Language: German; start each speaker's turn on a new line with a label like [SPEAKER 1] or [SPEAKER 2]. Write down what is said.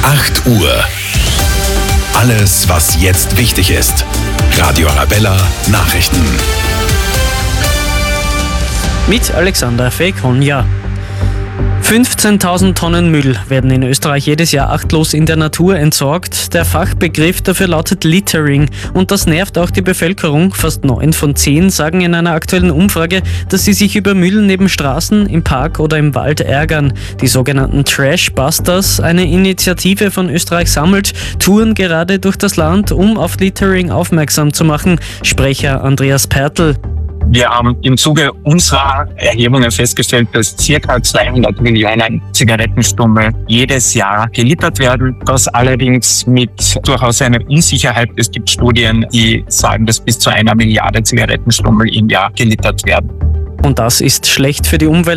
[SPEAKER 1] 8 Uhr. Alles, was jetzt wichtig ist. Radio Arabella Nachrichten.
[SPEAKER 2] Mit Alexandra Fekronja. 15.000 Tonnen Müll werden in Österreich jedes Jahr achtlos in der Natur entsorgt. Der Fachbegriff dafür lautet Littering und das nervt auch die Bevölkerung. Fast 9 von 10 sagen in einer aktuellen Umfrage, dass sie sich über Müll neben Straßen, im Park oder im Wald ärgern. Die sogenannten Trash Busters, eine Initiative von Österreich Sammelt, touren gerade durch das Land, um auf Littering aufmerksam zu machen. Sprecher Andreas Pertl.
[SPEAKER 3] Wir haben im Zuge unserer Erhebungen festgestellt, dass ca. 200 Millionen Zigarettenstummel jedes Jahr gelittert werden. Das allerdings mit durchaus einer Unsicherheit. Es gibt Studien, die sagen, dass bis zu 1 Milliarde Zigarettenstummel im Jahr gelittert werden.
[SPEAKER 2] Und das ist schlecht für die Umwelt.